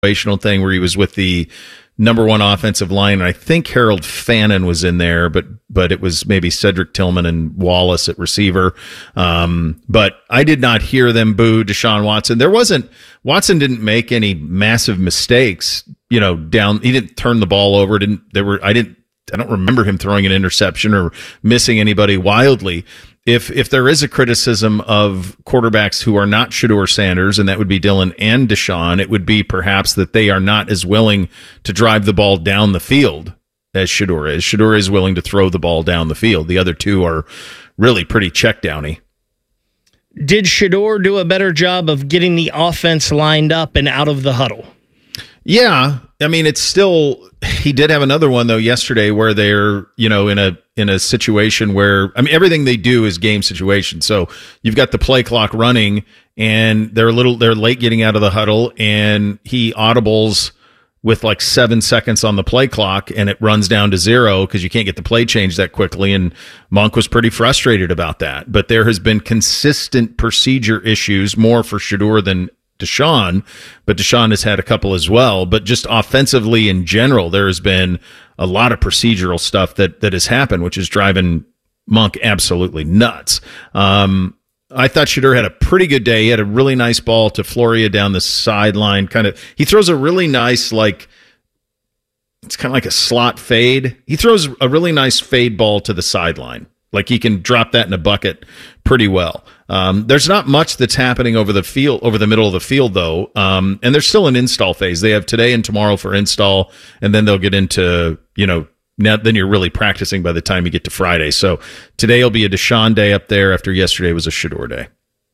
situational thing where he was with the number one offensive line. And I think Harold Fannin was in there, but it was maybe Cedric Tillman and Wallace at receiver. But I did not hear them boo Deshaun Watson. Watson didn't make any massive mistakes, he didn't turn the ball over. I don't remember him throwing an interception or missing anybody wildly. If there is a criticism of quarterbacks who are not Shedeur Sanders, and that would be Dylan and Deshaun, it would be perhaps that they are not as willing to drive the ball down the field as Shedeur is. Shedeur is willing to throw the ball down the field. The other two are really pretty check-downy. Did Shedeur do a better job of getting the offense lined up and out of the huddle? Yeah. I mean, it's still, he did have another one though yesterday where they're, in a situation where, everything they do is game situation. So you've got the play clock running and they're late getting out of the huddle, and he audibles with like 7 seconds on the play clock, and it runs down to 0 because you can't get the play change that quickly. And Monk was pretty frustrated about that. But there has been consistent procedure issues, more for Shedeur than Deshaun, but Deshaun has had a couple as well. But just offensively in general, there has been a lot of procedural stuff that has happened, which is driving Monk absolutely nuts. I thought Shedeur had a pretty good day. He had a really nice ball to Floria down the sideline. He throws a really nice, it's kind of like a slot fade. He throws a really nice fade ball to the sideline. Like he can drop that in a bucket pretty well. There's not much that's happening over the middle of the field though. And there's still an install phase. They have today and tomorrow for install, and then they'll get into, now then you're really practicing by the time you get to Friday. So today will be a Deshaun day up there after yesterday was a Shedeur day.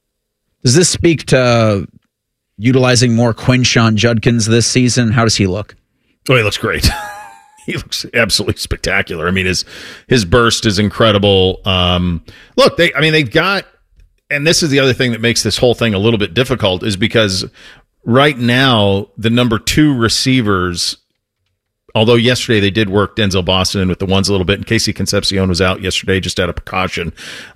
Does this speak to utilizing more Quinshon Judkins this season? How does he look? Oh, he looks great. He looks absolutely spectacular. His burst is incredible. Look, they've got, and this is the other thing that makes this whole thing a little bit difficult, is because right now the number 2 receivers, although yesterday they did work Denzel Boston in with the ones a little bit, and Casey Concepcion was out yesterday just out of precaution.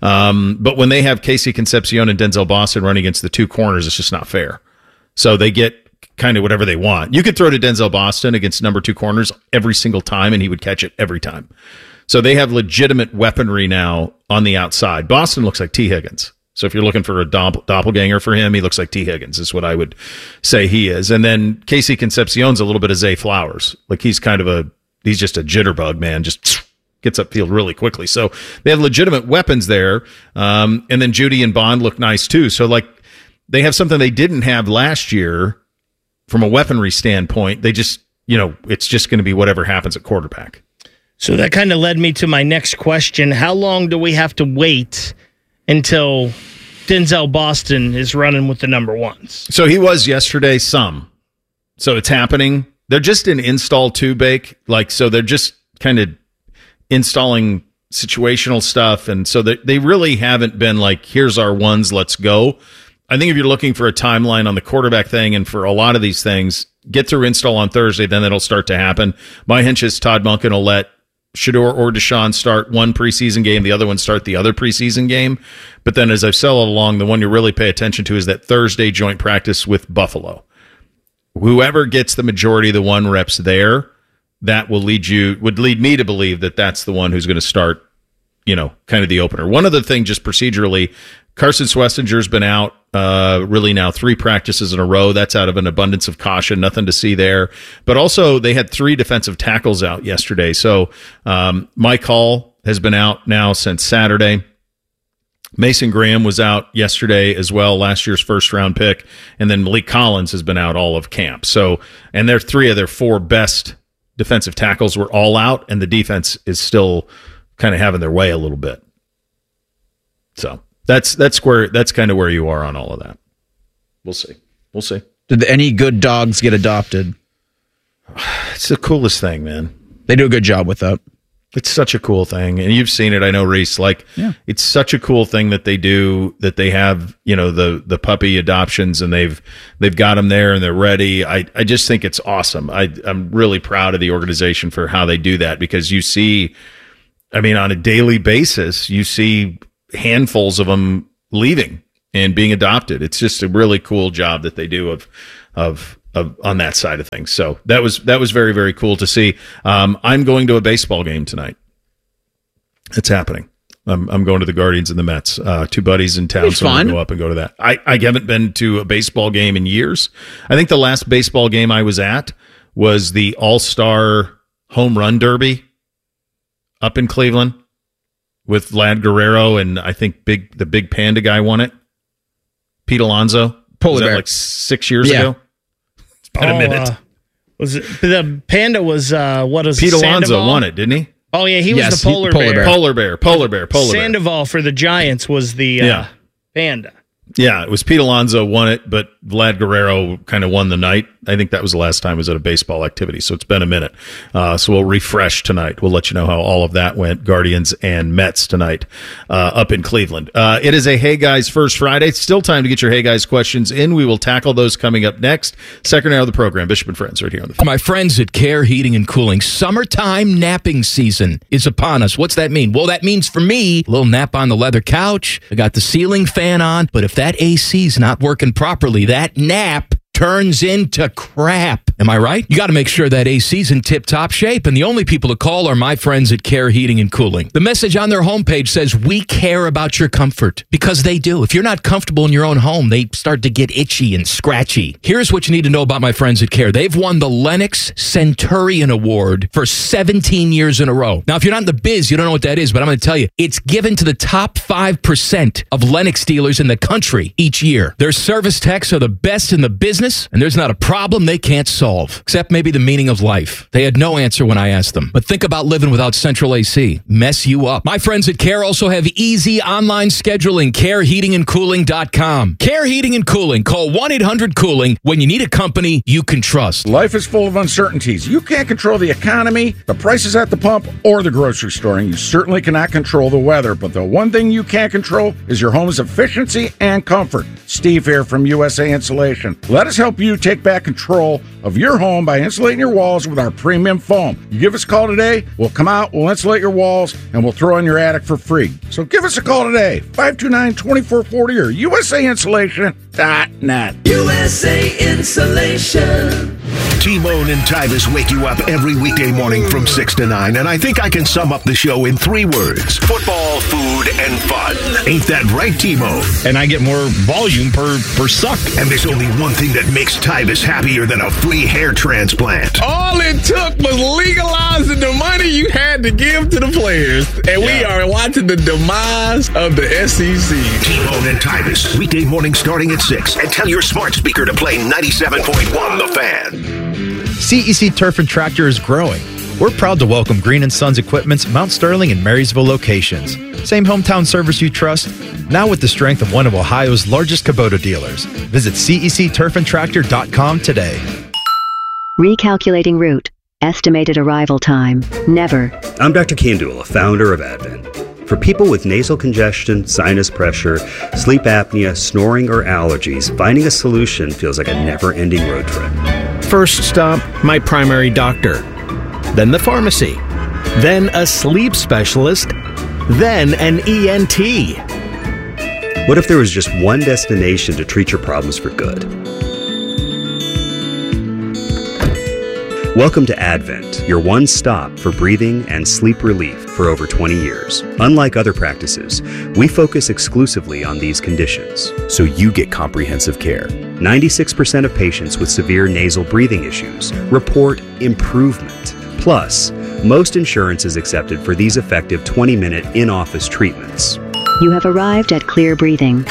But when they have Casey Concepcion and Denzel Boston running against the 2 corners, it's just not fair. So they get kind of whatever they want. You could throw to Denzel Boston against number 2 corners every single time, and he would catch it every time. So they have legitimate weaponry now on the outside. Boston looks like T. Higgins. So if you're looking for a doppelganger for him, he looks like T. Higgins is what I would say he is. And then Casey Concepcion's a little bit of Zay Flowers. Like he's just a jitterbug, man. Just gets upfield really quickly. So they have legitimate weapons there. And then Judy and Bond look nice too. So they have something they didn't have last year from a weaponry standpoint. They just, it's just going to be whatever happens at quarterback. So that kind of led me to my next question. How long do we have to wait until Denzel Boston is running with the number 1s? So he was yesterday some. So it's happening. They're just in install 2, Bake. So they're just kind of installing situational stuff. And so they really haven't been like, here's our 1s, let's go. I think if you're looking for a timeline on the quarterback thing and for a lot of these things, get through install on Thursday, then it'll start to happen. My hunch is Todd Monken will let Shedeur or Deshaun start one preseason game, the other one start the other preseason game. But then as I've said all along, the one you really pay attention to is that Thursday joint practice with Buffalo. Whoever gets the majority of the 1 reps there, that would lead me to believe that that's the one who's going to start, kind of the opener. One other thing, just procedurally, Carson Schwestinger's been out really now 3 practices in a row. That's out of an abundance of caution. Nothing to see there. But also they had 3 defensive tackles out yesterday. So Mike Hall has been out now since Saturday. Mason Graham was out yesterday as well, last year's first-round pick. And then Malik Collins has been out all of camp. So, and their 3 of their 4 best defensive tackles were all out, and the defense is still kind of having their way a little bit. So that's kind of where you are on all of that. We'll see. Did any good dogs get adopted? It's the coolest thing, man. They do a good job with that. It's such a cool thing, and you've seen it. I know, Reese. It's such a cool thing that they do. That they have, the puppy adoptions, and they've got them there and they're ready. I just think it's awesome. I'm really proud of the organization for how they do that, because you see, on a daily basis, you see handfuls of them leaving and being adopted. It's just a really cool job that they do of on that side of things. So that was very, very cool to see. I'm going to a baseball game tonight. It's happening. I'm going to the Guardians and the Mets. Two buddies in town, so I'm going to go up and go to that. I haven't been to a baseball game in years. I think the last baseball game I was at was the All-Star Home Run Derby up in Cleveland with Vlad Guerrero, and I think the big panda guy won it. Pete Alonso. Polar bear. Like 6 years ago? It's been a minute. Was it the panda was what is Pete Alonso Sandoval? won it, didn't he? Oh yeah, he was the polar bear. Polar bear. Sandoval for the Giants was the panda. Yeah, it was Pete Alonso won it, but Vlad Guerrero kind of won the night. I think that was the last time I was at a baseball activity, so it's been a minute. So we'll refresh tonight. We'll let you know how all of that went. Guardians and Mets tonight up in Cleveland. It is a Hey Guys First Friday. Still time to get your Hey Guys questions in. We will tackle those coming up next. Second hour of the program, Bishop and Friends right here on the My friends at Care Heating and Cooling, summertime napping season is upon us. What's that mean? Well, that means for me, a little nap on the leather couch. I got the ceiling fan on, but if that AC's not working properly, that nap turns into crap. Am I right? You got to make sure that AC's in tip-top shape, and the only people to call are my friends at Care Heating and Cooling. The message on their homepage says, we care about your comfort, because they do. If you're not comfortable in your own home, they start to get itchy and scratchy. Here's what you need to know about my friends at Care. They've won the Lennox Centurion Award for 17 years in a row. Now, if you're not in the biz, you don't know what that is, but I'm going to tell you, it's given to the top 5% of Lennox dealers in the country each year. Their service techs are the best in the business, and there's not a problem they can't solve, except maybe the meaning of life. They had no answer when I asked them. But think about living without central AC. Mess you up. My friends at Care also have easy online scheduling. CareHeatingandCooling.com. Care Heating and Cooling. Call 1-800-COOLING when you need a company you can trust. Life is full of uncertainties. You can't control the economy, the prices at the pump, or the grocery store, and you certainly cannot control the weather. But the one thing you can control is your home's efficiency and comfort. Steve here from USA Insulation. Let us help you take back control of your home by insulating your walls with our premium foam. You give us a call today, we'll come out, we'll insulate your walls, and we'll throw in your attic for free. So give us a call today, 529-2440 or USAinsulation.net. USA Insulation. T-Bone and Tyvis wake you up every weekday morning from 6 to 9, and I think I can sum up the show in 3 words. Football, food, and fun. Ain't that right, T-Bone? And I get more volume per suck. And there's only one thing that makes Tyvis happier than a free hair transplant. All it took was legalizing the money you had to give to the players. And we are watching the demise of the SEC. T-Bone and Tyvis, weekday morning starting at 6. And tell your smart speaker to play 97.1 The Fan. CEC Turf and Tractor is growing. We're proud to welcome Green & Sons Equipment's Mount Sterling and Marysville locations. Same hometown service you trust, now with the strength of one of Ohio's largest Kubota dealers. Visit CECTurfandTractor.com today. Recalculating route. Estimated arrival time. Never. I'm Dr. Kandula, founder of Advent. For people with nasal congestion, sinus pressure, sleep apnea, snoring, or allergies, finding a solution feels like a never-ending road trip. First stop, my primary doctor. Then the pharmacy. Then a sleep specialist. Then an ENT. What if there was just one destination to treat your problems for good? Welcome to Advent, your one stop for breathing and sleep relief for over 20 years. Unlike other practices, we focus exclusively on these conditions, so you get comprehensive care. 96% of patients with severe nasal breathing issues report improvement. Plus, most insurance is accepted for these effective 20-minute in-office treatments. You have arrived at Clear Breathing.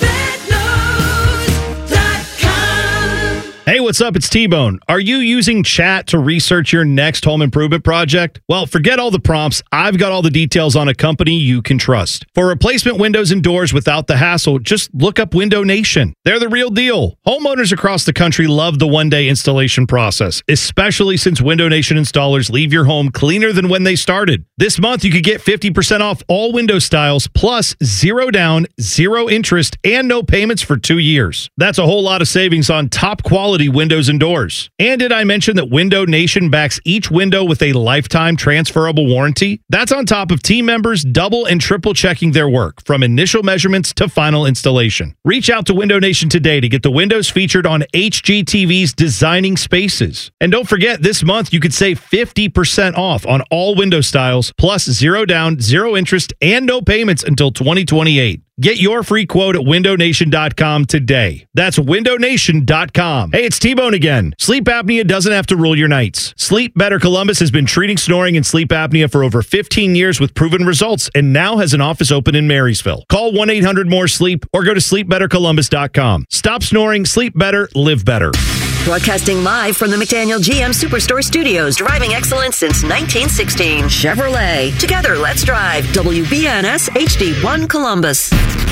Hey, what's up? It's T-Bone. Are you using chat to research your next home improvement project? Well, forget all the prompts. I've got all the details on a company you can trust. For replacement windows and doors without the hassle, just look up Window Nation. They're the real deal. Homeowners across the country love the one-day installation process, especially since Window Nation installers leave your home cleaner than when they started. This month, you could get 50% off all window styles, plus 0 down, 0 interest, and no payments for 2 years. That's a whole lot of savings on top quality quality windows and doors. And did I mention that Window Nation backs each window with a lifetime transferable warranty? That's on top of team members double and triple checking their work, from initial measurements to final installation. Reach out to Window Nation today to get the windows featured on HGTV's Designing Spaces. And don't forget, this month you could save 50% off on all window styles, plus 0 down, 0 interest, and no payments until 2028. Get your free quote at windownation.com today. That's windownation.com. Hey, it's T-Bone again. Sleep apnea doesn't have to rule your nights. Sleep Better Columbus has been treating snoring and sleep apnea for over 15 years with proven results and now has an office open in Marysville. Call 1-800-MORE-SLEEP or go to sleepbettercolumbus.com. Stop snoring, sleep better, live better. Broadcasting live from the McDaniel GM Superstore Studios, driving excellence since 1916. Chevrolet. Together, let's drive. WBNS HD1 Columbus.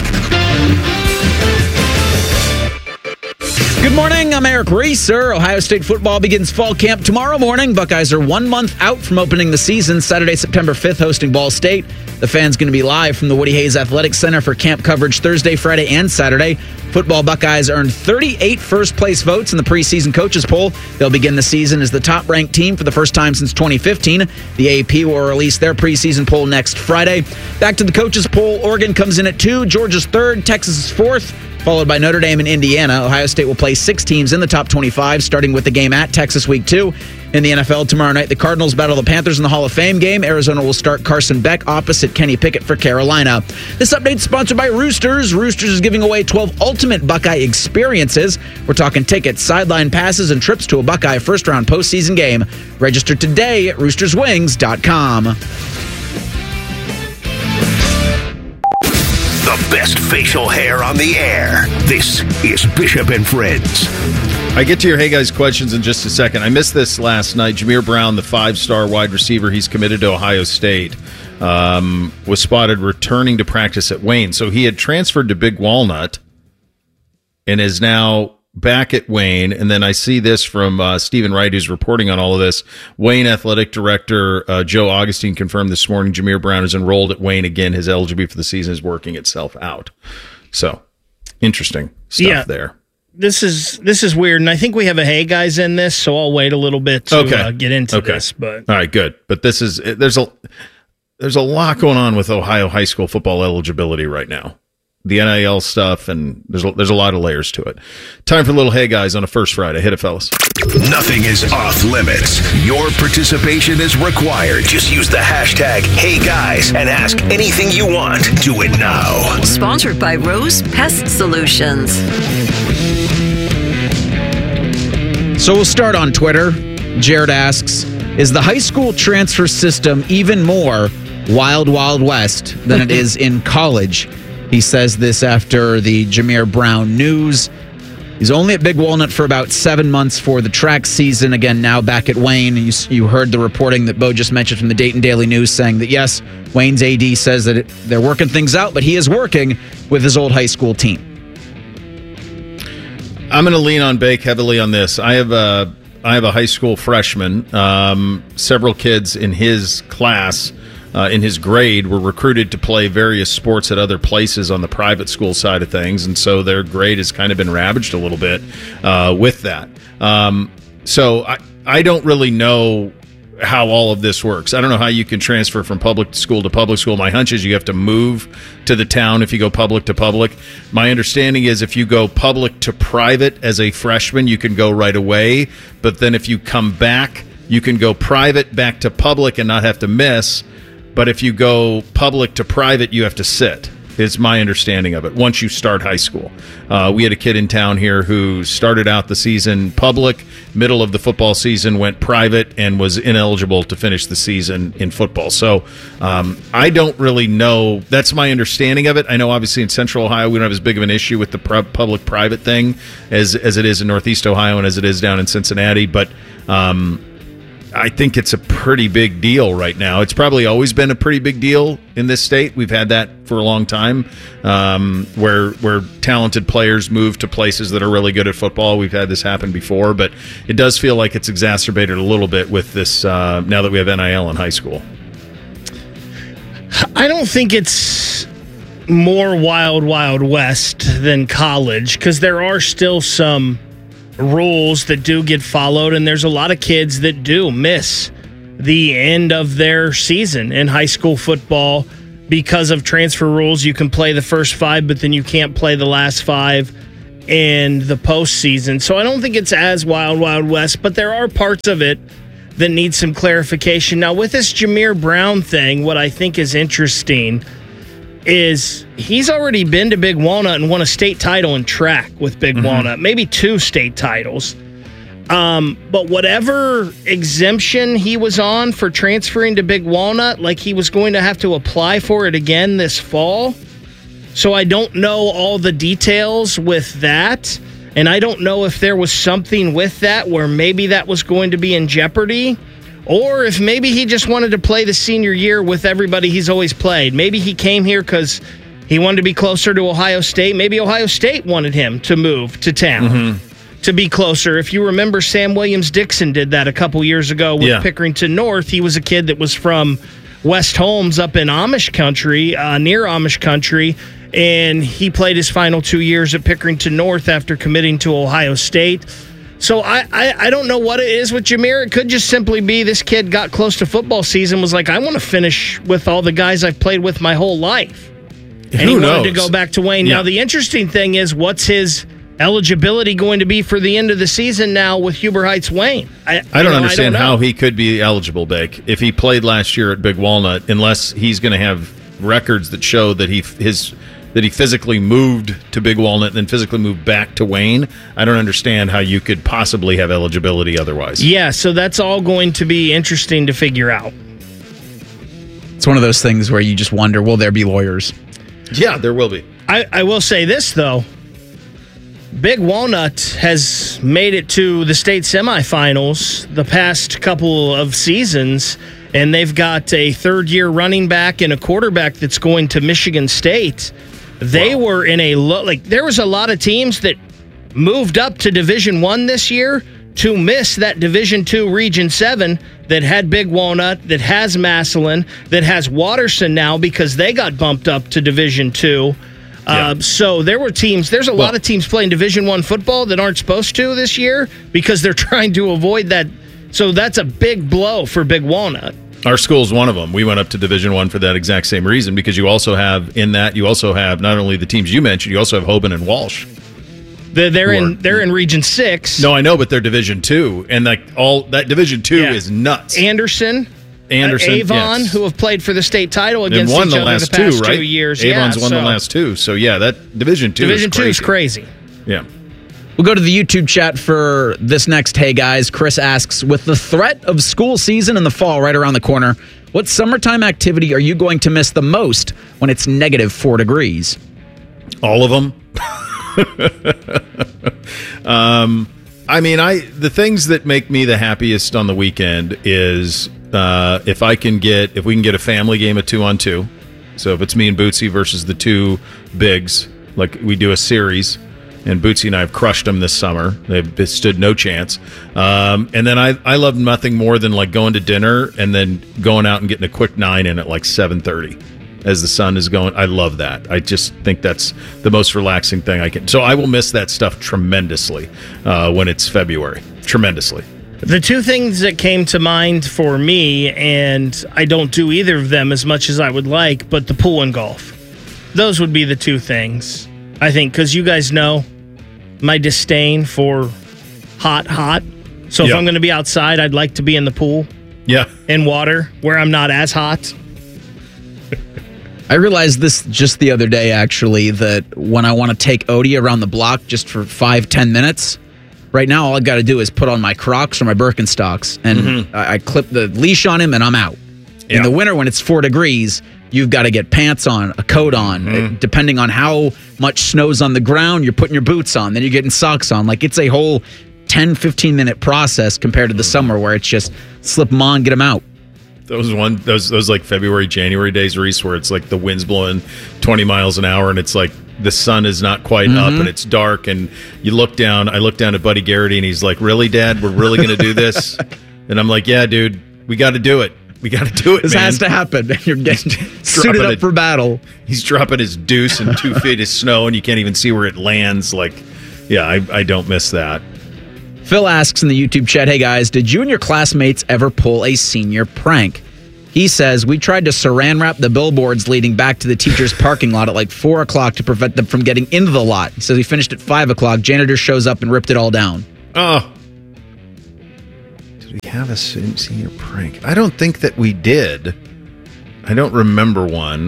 Good morning, I'm Eric Reeser. Ohio State football begins fall camp tomorrow morning. Buckeyes are 1 month out from opening the season. Saturday, September 5th, hosting Ball State. The Fan's going to be live from the Woody Hayes Athletic Center for camp coverage Thursday, Friday, and Saturday. Football Buckeyes earned 38 first-place votes in the preseason coaches poll. They'll begin the season as the top-ranked team for the first time since 2015. The AP will release their preseason poll next Friday. Back to the coaches poll, Oregon comes in at 2, Georgia's 3rd, Texas is 4th, followed by Notre Dame and Indiana. Ohio State will play 6 teams in the top 25, starting with the game at Texas Week 2. In the NFL tomorrow night, the Cardinals battle the Panthers in the Hall of Fame game. Arizona will start Carson Beck opposite Kenny Pickett for Carolina. This update is sponsored by Roosters. Roosters is giving away 12 ultimate Buckeye experiences. We're talking tickets, sideline passes, and trips to a Buckeye first-round postseason game. Register today at roosterswings.com. The best facial hair on the air. This is Bishop and Friends. I get to your Hey Guys questions in just a second. I missed this last night. Jameer Brown, the 5-star wide receiver, he's committed to Ohio State, was spotted returning to practice at Wayne. So he had transferred to Big Walnut and is now back at Wayne. And then I see this from Stephen Wright, who's reporting on all of this. Wayne Athletic Director Joe Augustine confirmed this morning Jameer Brown is enrolled at Wayne again. His eligibility for the season is working itself out. So interesting stuff there. This is weird, and I think we have a Hey Guys in this, so I'll wait a little bit to get into this. But all right, good. But this is there's a lot going on with Ohio high school football eligibility right now, the NIL stuff, and there's a lot of layers to it. Time for a little Hey Guys on a First Friday. Hit it, fellas. Nothing is off limits. Your participation is required. Just use the hashtag #HeyGuys and ask anything you want. Do it now. Sponsored by Rose Pest Solutions. So we'll start on Twitter. Jared asks, is the high school transfer system even more wild, wild west than it is in college? He says this after the Jameer Brown news. He's only at Big Walnut for about 7 months for the track season. Again, now back at Wayne. You heard the reporting that Bo just mentioned from the Dayton Daily News saying that, yes, Wayne's AD says that they're working things out, but he is working with his old high school team. I'm going to lean on Bake heavily on this. I have a high school freshman. Several kids in his class, in his grade, were recruited to play various sports at other places on the private school side of things, and so their grade has kind of been ravaged a little bit with that. So I don't really know how all of this works. I don't know how you can transfer from public school to public school. My hunch is you have to move to the town if you go public to public. My understanding is if you go public to private as a freshman, you can go right away. But then if you come back, you can go private back to public and not have to miss. But if you go public to private, you have to sit, is my understanding of it, once you start high school. We had a kid in town here who started out the season public, middle of the football season went private, and was ineligible to finish the season in football. So I don't really know. That's my understanding of it. I know obviously in Central Ohio we don't have as big of an issue with the public-private thing as it is in Northeast Ohio and as it is down in Cincinnati, but I think it's a pretty big deal right now. It's probably always been a pretty big deal in this state. We've had that for a long time, where talented players move to places that are really good at football. We've had this happen before, but it does feel like it's exacerbated a little bit with this now that we have NIL in high school. I don't think it's more wild, wild west than college, because there are still some rules that do get followed, and there's a lot of kids that do miss the end of their season in high school football because of transfer rules. You can play the first 5, but then you can't play the last 5 in the postseason. So I don't think it's as wild west, but there are parts of it that need some clarification. Now, with this Jameer Brown thing, what I think is interesting is he's already been to Big Walnut and won a state title in track with Big Walnut, maybe 2 state titles. But whatever exemption he was on for transferring to Big Walnut, like he was going to have to apply for it again this fall. So I don't know all the details with that. And I don't know if there was something with that where maybe that was going to be in jeopardy, or if maybe he just wanted to play the senior year with everybody he's always played. Maybe he came here because he wanted to be closer to Ohio State. Maybe Ohio State wanted him to move to town to be closer. If you remember, Sam Williams-Dixon did that a couple years ago with Pickerington North. He was a kid that was from West Holmes up in Amish country, near Amish country, and he played his final 2 years at Pickerington North after committing to Ohio State. So I don't know what it is with Jameer. It could just simply be this kid got close to football season, was like, I want to finish with all the guys I've played with my whole life. And he wanted to go back to Wayne. Now, the interesting thing is, what's his eligibility going to be for the end of the season now with Huber Heights Wayne? I don't understand how he could be eligible, Bake, if he played last year at Big Walnut, unless he's going to have records that show that he physically moved to Big Walnut and then physically moved back to Wayne. I don't understand how you could possibly have eligibility otherwise. Yeah, so that's all going to be interesting to figure out. It's one of those things where you just wonder, will there be lawyers? Yeah, there will be. I will say this, though. Big Walnut has made it to the state semifinals the past couple of seasons, and they've got a third-year running back and a quarterback that's going to Michigan State. They were in there was a lot of teams that moved up to Division I this year to miss that Division II Region 7 that had Big Walnut, that has Massillon, that has Watterson now because they got bumped up to Division II. So there's a lot of teams playing Division I football that aren't supposed to this year because they're trying to avoid that. So that's a big blow for Big Walnut. Our school's one of them. We went up to Division I for that exact same reason, because you also have not only the teams you mentioned, you also have Hoban and Walsh. They're in Region 6. No, I know, but they're Division II, and that Division II is nuts. Anderson, Avon, who have played for the state title against each other the past 2 years. Avon's won the last 2. So yeah, that Division II is crazy. Yeah. We'll go to the YouTube chat for this next Hey Guys. Chris asks, with the threat of school season in the fall right around the corner, what summertime activity are you going to miss the most when it's negative 4 degrees? All of them. I mean, the things that make me the happiest on the weekend is if we can get a family game of 2-on-2. So if it's me and Bootsy versus the two bigs, like we do a series, and Bootsy and I have crushed them this summer. They've stood no chance. And then I love nothing more than like going to dinner and then going out and getting a quick 9 in at like 7:30 as the sun is going. I love that. I just think that's the most relaxing thing I can. So I will miss that stuff tremendously when it's February. Tremendously. The two things that came to mind for me, and I don't do either of them as much as I would like, but the pool and golf. Those would be the two things, I think, because you guys know my disdain for hot. So if I'm going to be outside, I'd like to be in the pool. Yeah. In water where I'm not as hot. I realized this just the other day, actually, that when I want to take Odie around the block just for 5-10 minutes, right now all I got to do is put on my Crocs or my Birkenstocks, and I clip the leash on him, and I'm out. Yeah. In the winter, when it's 4 degrees, you've got to get pants on, a coat on. Depending on how much snow's on the ground, you're putting your boots on, then you're getting socks on. Like, it's a whole 10-15 minute process compared to the summer where it's just slip them on, get them out. Those like February, January days, Reese, where it's like the wind's blowing 20 miles an hour and it's like the sun is not quite up and it's dark, and you look down. I look down at Buddy Garrity and he's like, "Really, Dad? We're really going to do this?" And I'm like, "Yeah, dude, we got to do it. We got to do it, This has to happen." You're getting suited up for battle. He's dropping his deuce in 2 feet of snow and you can't even see where it lands. Like, yeah, I don't miss that. Phil asks in the YouTube chat, hey guys, did you and your classmates ever pull a senior prank? He says, we tried to saran wrap the billboards leading back to the teacher's parking lot at like 4 o'clock to prevent them from getting into the lot. He says he finished at 5 o'clock. Janitor shows up and ripped it all down. Oh. Did we have a senior prank? I don't think that we did. I don't remember one.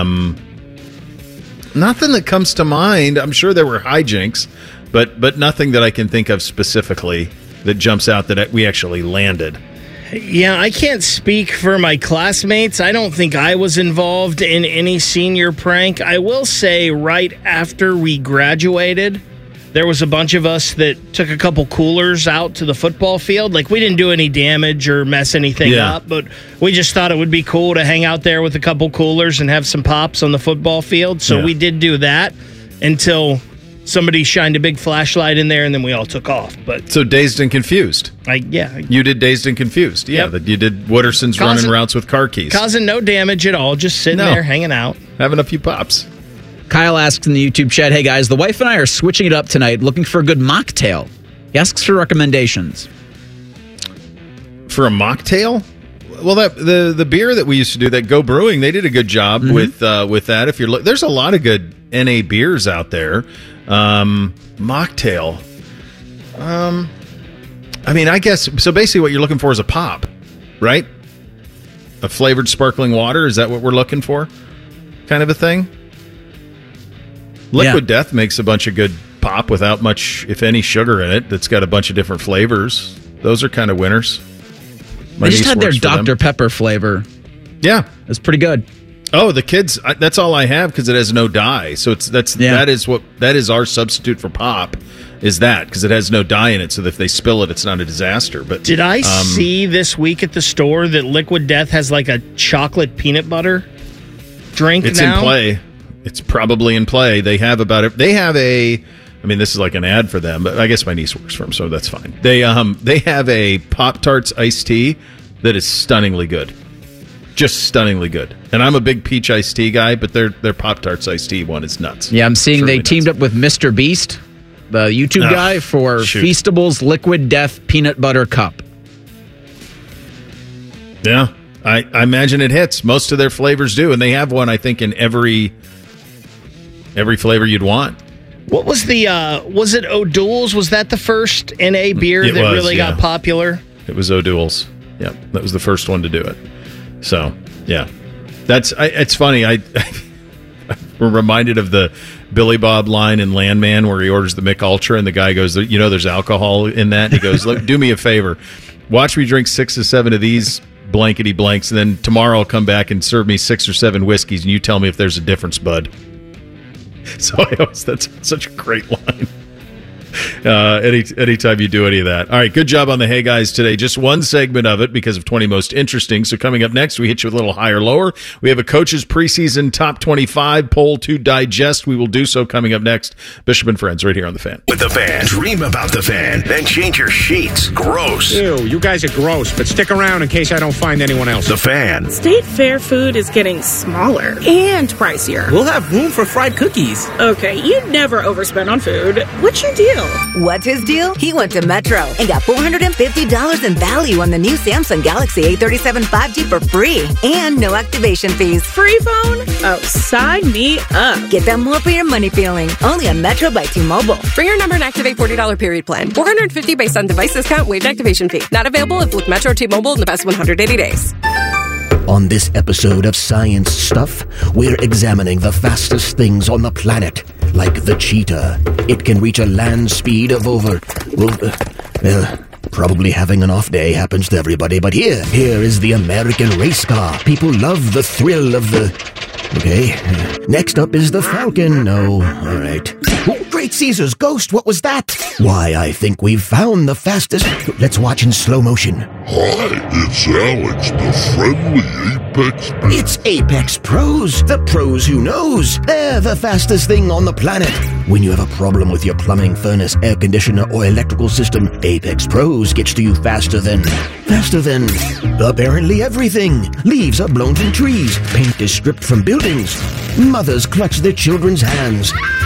Nothing that comes to mind. I'm sure there were hijinks, but nothing that I can think of specifically that jumps out that we actually landed. Yeah, I can't speak for my classmates. I don't think I was involved in any senior prank. I will say right after we graduated, there was a bunch of us that took a couple coolers out to the football field. Like, we didn't do any damage or mess anything up, but we just thought it would be cool to hang out there with a couple coolers and have some pops on the football field. So we did do that until somebody shined a big flashlight in there, and then we all took off. But so Dazed and Confused. You did Dazed and Confused. Yeah, that you did Wooderson's running routes with car keys. Causing no damage at all, just sitting there hanging out. Having a few pops. Kyle asks in the YouTube chat, hey guys, the wife and I are switching it up tonight, looking for a good mocktail. He asks for recommendations. For a mocktail? Well, the beer that we used to do, that Go Brewing, they did a good job with that. If you're there's a lot of good NA beers out there. Mocktail. I mean, I guess so. Basically, what you're looking for is a pop, right? A flavored sparkling water. Is that what we're looking for? Kind of a thing. Liquid Death makes a bunch of good pop without much, if any, sugar in it. That's got a bunch of different flavors. Those are kind of winners. They just had their Dr. Pepper flavor. Yeah, it's pretty good. Oh, the kids. That's all I have because it has no dye. So that is our substitute for pop. Is that because it has no dye in it? So that if they spill it, it's not a disaster. But did I see this week at the store that Liquid Death has like a chocolate peanut butter drink? It's in play. It's probably in play. They have about it. They have a. I mean, this is like an ad for them, but I guess my niece works for them, so that's fine. They have a Pop-Tarts iced tea that is stunningly good. Just stunningly good. And I'm a big peach iced tea guy, but their Pop-Tarts iced tea one is nuts. Yeah, I'm seeing they teamed up with Mr. Beast, the YouTube guy, for Feastables Liquid Death Peanut Butter Cup. Yeah, I imagine it hits. Most of their flavors do, and they have one, I think, in every flavor you'd want. What was the, was it O'Doul's? Was that the first NA beer that really got popular? It was O'Doul's. Yeah, that was the first one to do it. So, yeah. It's funny. We're reminded of the Billy Bob line in Landman where he orders the Mick Ultra and the guy goes, there's alcohol in that. And he goes, look, do me a favor. Watch me drink 6 or 7 of these blankety blanks, and then tomorrow I'll come back and serve me 6 or 7 whiskeys, and you tell me if there's a difference, bud. So that's such a great line. Anytime you do any of that. All right, good job on the Hey Guys today. Just one segment of it because of 20 Most Interesting. So coming up next, we hit you with a little higher lower. We have a coach's preseason top 25 poll to digest. We will do so coming up next. Bishop and Friends right here on The Fan. With The Fan. Dream about The Fan. Then change your sheets. Gross. Ew, you guys are gross, but stick around in case I don't find anyone else. The Fan. State Fair food is getting smaller and pricier. We'll have room for fried cookies. Okay, you'd never overspend on food. What's your deal? What's his deal? He went to Metro and got $450 in value on the new Samsung Galaxy A37 5G for free and no activation fees. Free phone? Oh, sign me up. Get that more for your money feeling. Only on Metro by T-Mobile. Bring your number and activate $40 period plan. $450 based on device discount, waived activation fee. Not available if with Metro T-Mobile in the past 180 days. On this episode of Science Stuff, we're examining the fastest things on the planet, like the cheetah. It can reach a land speed of probably having an off day happens to everybody, but here is the American race car. People love the thrill of the... Okay, next up is the Falcon. No, all right. Oh, Great Caesar's ghost, what was that? Why, I think we've found the fastest... Let's watch in slow motion. Hi, it's Alex, the friendly Apex... It's Apex Pros, the pros who knows. They're the fastest thing on the planet. When you have a problem with your plumbing, furnace, air conditioner, or electrical system, Apex Pros gets to you faster than apparently everything. Leaves are blown from trees. Paint is stripped from buildings. Mothers clutch their children's hands.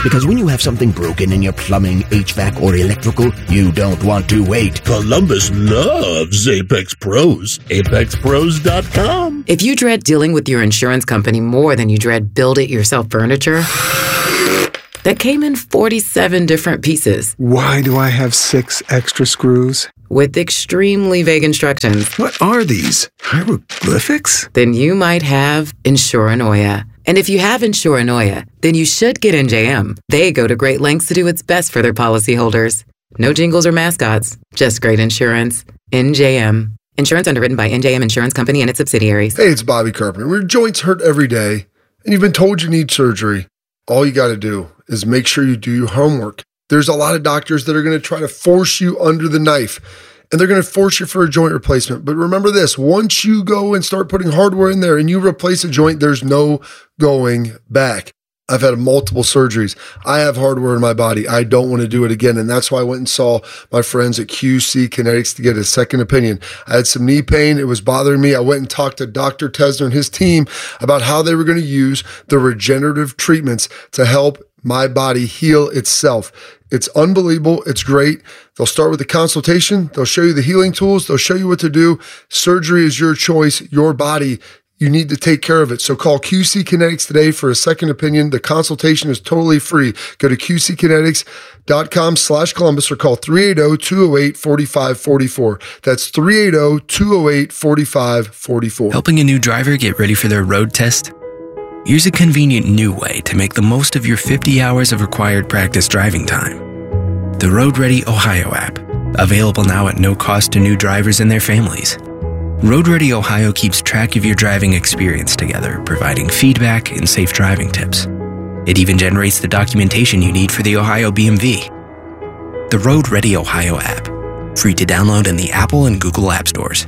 Because when you have something broken in your plumbing, HVAC, or electrical, you don't want to wait. Columbus loves Apex Pros. ApexPros.com. If you dread dealing with your insurance company more than you dread build-it-yourself furniture, that came in 47 different pieces. Why do I have 6 extra screws? With extremely vague instructions. What are these? Hieroglyphics? Then you might have Insuranoia. And if you have Insuranoia, then you should get NJM. They go to great lengths to do what's best for their policyholders. No jingles or mascots, just great insurance. NJM. Insurance underwritten by NJM Insurance Company and its subsidiaries. Hey, it's Bobby Carpenter. When your joints hurt every day and you've been told you need surgery, all you got to do is make sure you do your homework. There's a lot of doctors that are going to try to force you under the knife, and they're going to force you for a joint replacement. But remember this, once you go and start putting hardware in there and you replace a joint, there's no going back. I've had multiple surgeries. I have hardware in my body. I don't want to do it again. And that's why I went and saw my friends at QC Kinetics to get a second opinion. I had some knee pain. It was bothering me. I went and talked to Dr. Tesner and his team about how they were going to use the regenerative treatments to help my body heal itself. It's unbelievable. It's great. They'll start with a consultation. They'll show you the healing tools. They'll show you what to do. Surgery is your choice, your body. You need to take care of it. So call QC Kinetics today for a second opinion. The consultation is totally free. Go to QCkinetics.com/Columbus or call 380-208-4544. That's 380-208-4544. Helping a new driver get ready for their road test? Here's a convenient new way to make the most of your 50 hours of required practice driving time. The Road Ready Ohio app, available now at no cost to new drivers and their families. Road Ready Ohio keeps track of your driving experience together, providing feedback and safe driving tips. It even generates the documentation you need for the Ohio BMV. The Road Ready Ohio app, free to download in the Apple and Google App Stores.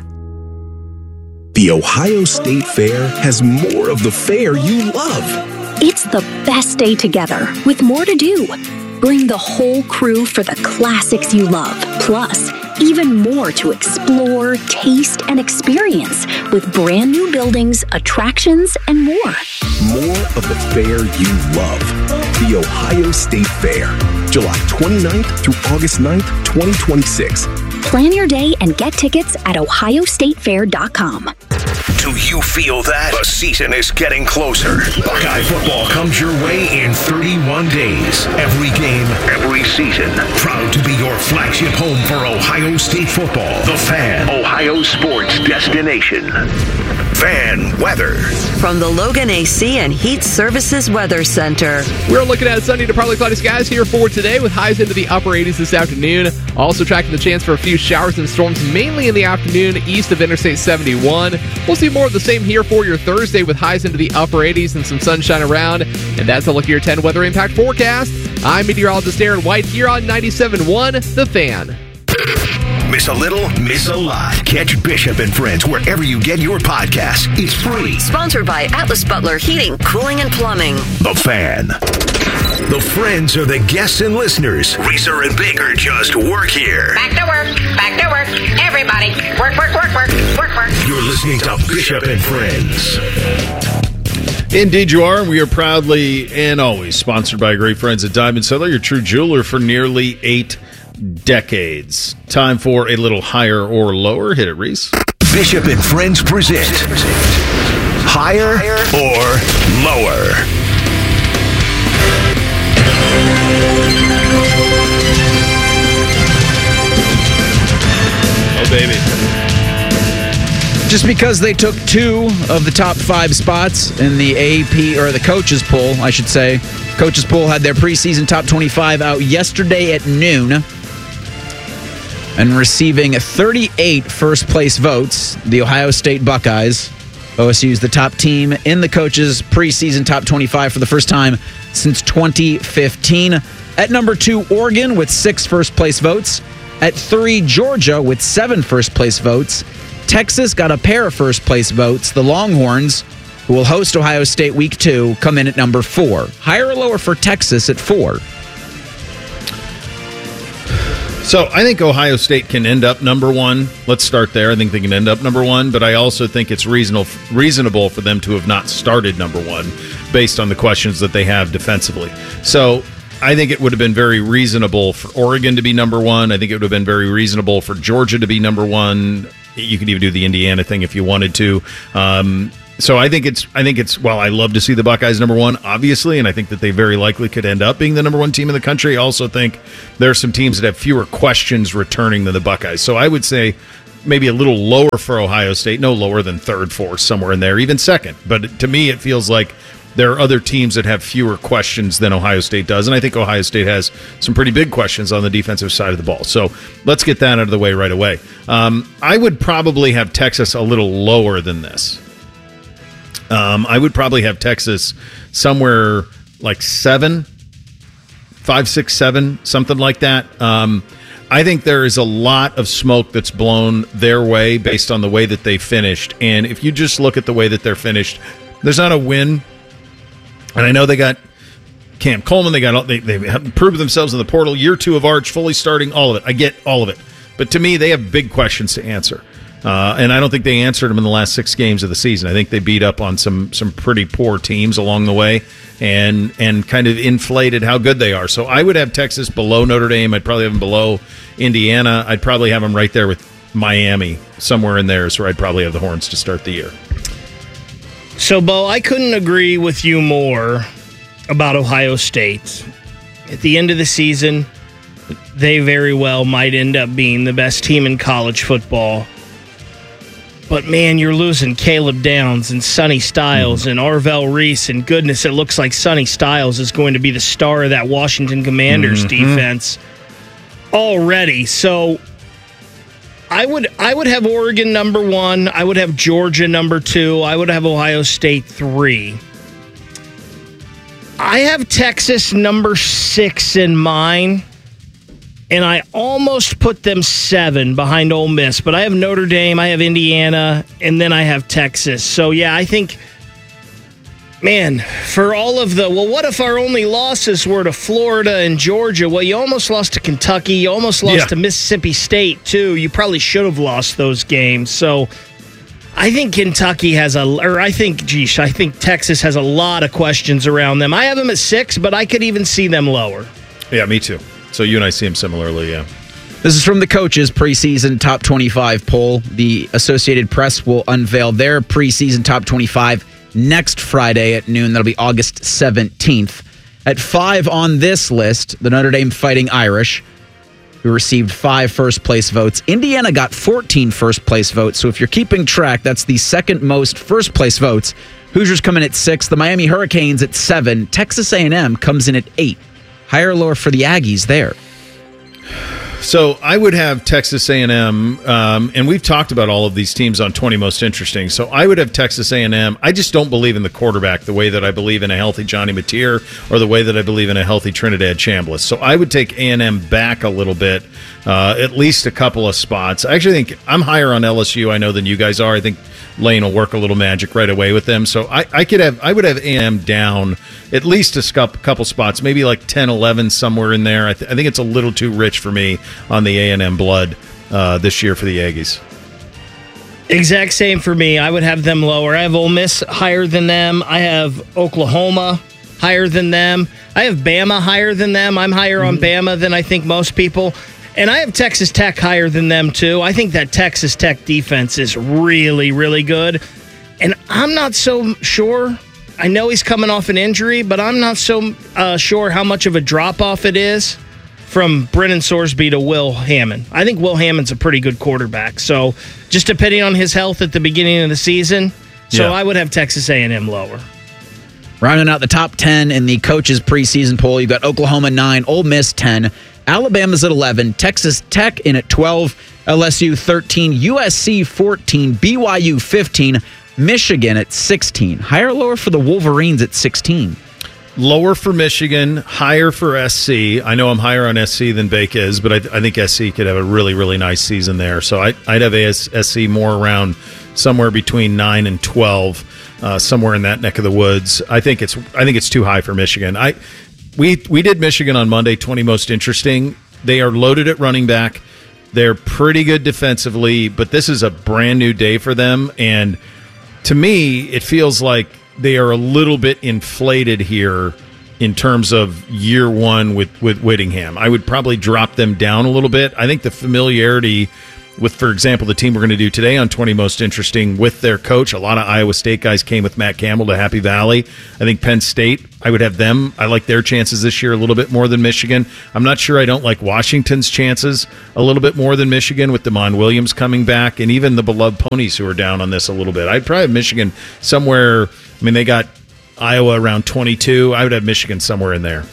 The Ohio State Fair has more of the fair you love. It's the best day together, with more to do. Bring the whole crew for the classics you love, plus even more to explore, taste, and experience with brand new buildings, attractions, and more. More of the fair you love. The Ohio State Fair, July 29th through August 9th, 2026. Plan your day and get tickets at ohiostatefair.com. Do you feel that? The season is getting closer. Buckeye football comes your way in 31 days. Every game, every season. Proud to be your flagship home for Ohio State football. The Fan, Ohio sports destination. Fan weather. From the Logan AC and Heat Services Weather Center. We're looking at sunny to partly cloudy skies here for today with highs into the upper 80s this afternoon. Also tracking the chance for a few showers and storms mainly in the afternoon east of Interstate 71. We'll see more of the same here for your Thursday with highs into the upper 80s and some sunshine around. And that's a look at your 10 weather impact forecast. I'm meteorologist Aaron White here on 97.1 The Fan. Miss a little, miss a lot. Catch Bishop and Friends wherever you get your podcasts. It's free. Sponsored by Atlas Butler Heating, Cooling, and Plumbing. The Fan. The Friends are the guests and listeners. Reeser and Baker just work here. Back to work. Back to work. Everybody. Work, work, work, work, work, work. You're listening to Bishop and Friends. Indeed you are. We are proudly and always sponsored by great friends at Diamond Cellar, your true jeweler for nearly 8 decades. Time for a little higher or lower. Hit it, Reese. Bishop and Friends present Higher or Lower. Oh, baby. Just because they took 2 of the top 5 spots in the AP, or the coaches poll, I should say. Coaches poll had their preseason top 25 out yesterday at noon. And receiving 38 first-place votes, the Ohio State Buckeyes. OSU is the top team in the coaches' preseason top 25 for the first time since 2015. At number 2, Oregon with 6 first-place votes. At 3, Georgia with 7 first-place votes. Texas got a pair of first-place votes. The Longhorns, who will host Ohio State Week 2, come in at number 4. Higher or lower for Texas at 4? So I think Ohio State can end up number 1. Let's start there. I think they can end up number 1, but I also think it's reasonable for them to have not started number 1 based on the questions that they have defensively. So I think it would have been very reasonable for Oregon to be number one. I think it would have been very reasonable for Georgia to be number one. You could even do the Indiana thing if you wanted to. So I think it's well, I love to see the Buckeyes number one, obviously, and I think that they very likely could end up being the number one team in the country. I also think there are some teams that have fewer questions returning than the Buckeyes. So I would say maybe a little lower for Ohio State, no lower than third, fourth, somewhere in there, even second. But to me, it feels like there are other teams that have fewer questions than Ohio State does, and I think Ohio State has some pretty big questions on the defensive side of the ball. So let's get that out of the way right away. I would probably have Texas a little lower than this. I would probably have Texas somewhere like 7, 5, 6, 7, something like that. I think there is a lot of smoke that's blown their way based on the way that they finished. And if you just look at the way that they're finished, there's not a win. And I know they got Cam Coleman. They have proved themselves in the portal. Year 2 of Arch, fully starting, all of it. I get all of it. But to me, they have big questions to answer. And I don't think they answered them in the last 6 games of the season. I think they beat up on some pretty poor teams along the way and kind of inflated how good they are. So I would have Texas below Notre Dame. I'd probably have them below Indiana. I'd probably have them right there with Miami. Somewhere in there is where I'd probably have the Horns to start the year. So, Bo, I couldn't agree with you more about Ohio State. At the end of the season, they very well might end up being the best team in college football. But, man, you're losing Caleb Downs and Sonny Styles and Arvell Reese, and goodness, it looks like Sonny Styles is going to be the star of that Washington Commanders defense already. So I would have Oregon number 1. I would have Georgia number 2. I would have Ohio State 3. I have Texas number 6 in mine. And I almost put them 7 behind Ole Miss, but I have Notre Dame, I have Indiana, and then I have Texas. So, yeah, I think, man, for all of the, well, what if our only losses were to Florida and Georgia? Well, you almost lost to Kentucky. You almost lost to Mississippi State, too. You probably should have lost those games. So I think Kentucky has I think Texas has a lot of questions around them. I have them at 6, but I could even see them lower. Yeah, me too. So you and I see him similarly, yeah. This is from the coaches' preseason top 25 poll. The Associated Press will unveil their preseason top 25 next Friday at noon. That'll be August 17th. At 5 on this list, the Notre Dame Fighting Irish, who received 5 first-place votes. Indiana got 14 first-place votes. So if you're keeping track, that's the second most first-place votes. Hoosiers come in at 6. The Miami Hurricanes at 7. Texas A&M comes in at 8. Higher or lower for the Aggies there? So I would have Texas A&M, and we've talked about all of these teams on 20 Most Interesting. So I would have Texas A&M. I just don't believe in the quarterback the way that I believe in a healthy Johnny Mateer or the way that I believe in a healthy Trinidad Chambliss. So I would take A&M back a little bit, at least a couple of spots. I actually think I'm higher on LSU, I know, than you guys are. I think Lane will work a little magic right away with them. So I would have A&M down at least a couple spots, maybe like 10, 11, somewhere in there. I think it's a little too rich for me on the A&M blood this year for the Aggies. Exact same for me. I would have them lower. I have Ole Miss higher than them. I have Oklahoma higher than them. I have Bama higher than them. I'm higher on Bama than I think most people. And I have Texas Tech higher than them, too. I think that Texas Tech defense is really, really good. And I'm not so sure. I know he's coming off an injury, but I'm not so sure how much of a drop-off it is from Brennan Sorsby to Will Hammond. I think Will Hammond's a pretty good quarterback. So just depending on his health at the beginning of the season, so I would have Texas A&M lower. Rounding out the top 10 in the coaches' preseason poll, you've got Oklahoma 9, Ole Miss 10, Alabama's at 11, Texas Tech in at 12, LSU 13, USC 14, BYU 15, Michigan at 16. Higher or lower for the Wolverines at 16? Lower for Michigan, higher for SC. I know I'm higher on SC than Bake is, but I think SC could have a really, really nice season there. So I'd have SC more around somewhere between 9 and 12, somewhere in that neck of the woods. I think it's too high for Michigan. We did Michigan on Monday, 20 Most Interesting. They are loaded at running back. They're pretty good defensively, but this is a brand new day for them. And to me, it feels like they are a little bit inflated here in terms of year one with Whittingham. I would probably drop them down a little bit. I think the familiarity with, for example, the team we're going to do today on 20 Most Interesting with their coach. A lot of Iowa State guys came with Matt Campbell to Happy Valley. I think Penn State, I would have them. I like their chances this year a little bit more than Michigan. I'm not sure I don't like Washington's chances a little bit more than Michigan with DeMond Williams coming back, and even the beloved Ponies who are down on this a little bit. I'd probably have Michigan somewhere. I mean, they got Iowa around 22. I would have Michigan somewhere in there.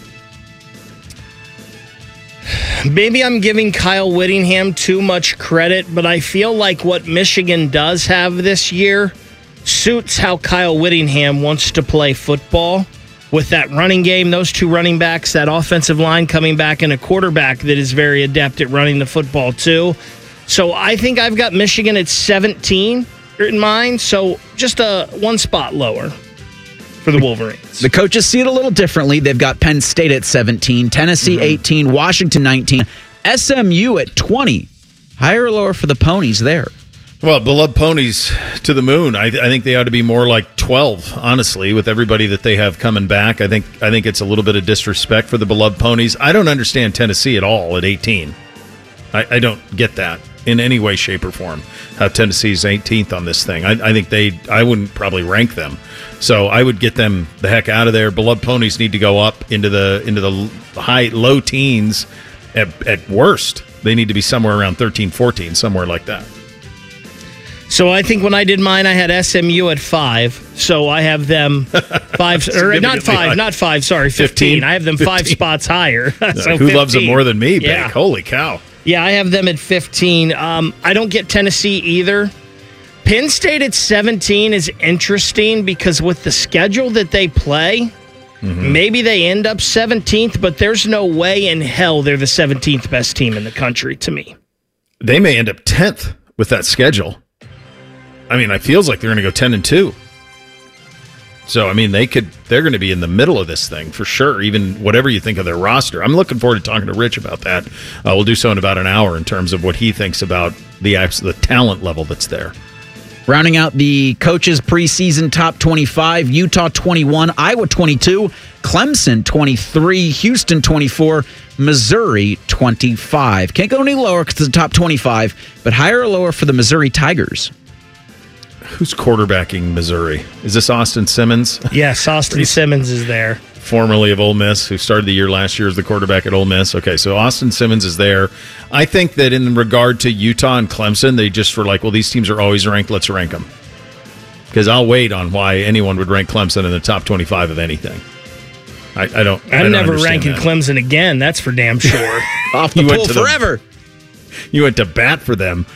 Maybe I'm giving Kyle Whittingham too much credit, but I feel like what Michigan does have this year suits how Kyle Whittingham wants to play football. With that running game, those two running backs, that offensive line coming back, and a quarterback that is very adept at running the football too. So I think I've got Michigan at 17 in mind, so just a one spot lower for the Wolverines. The coaches see it a little differently. They've got Penn State at 17, Tennessee 18, Washington 19, SMU at 20. Higher or lower for the Ponies there? Well, beloved Ponies to the moon. I think they ought to be more like 12, honestly, with everybody that they have coming back. I think it's a little bit of disrespect for the beloved Ponies. I don't understand Tennessee at all at 18. I don't get that in any way, shape, or form. How Tennessee's 18th on this thing. I think I wouldn't probably rank them. So I would get them the heck out of there. Beloved Ponies need to go up into the low teens at worst. They need to be somewhere around 13, 14, somewhere like that. So I think when I did mine, I had SMU at 5. So I have them 5, or not 5, sorry, 15. I have them 5 spots higher. So who 15. loves them more than me, Beck? Yeah. Holy cow. Yeah, I have them at 15. I don't get Tennessee either. Penn State at 17 is interesting because with the schedule that they play, maybe they end up 17th, but there's no way in hell they're the 17th best team in the country to me. They may end up 10th with that schedule. I mean, it feels like they're going to go 10-2. So, I mean, they're going to be in the middle of this thing for sure, even whatever you think of their roster. I'm looking forward to talking to Rich about that. We'll do so in about an hour in terms of what he thinks about the talent level that's there. Rounding out the coaches' preseason top 25, Utah 21, Iowa 22, Clemson 23, Houston 24, Missouri 25. Can't go any lower because it's the top 25, but higher or lower for the Missouri Tigers? Who's quarterbacking Missouri? Is this Austin Simmons? Yes, Austin Simmons is there. Formerly of Ole Miss, who started the year last year as the quarterback at Ole Miss. Okay, so Austin Simmons is there. I think that in regard to Utah and Clemson, they just were like, well, these teams are always ranked, let's rank them. Because I'll wait on why anyone would rank Clemson in the top 25 of anything. I'm never ranking that. Clemson again, that's for damn sure. Off the pool forever. You went to bat for them.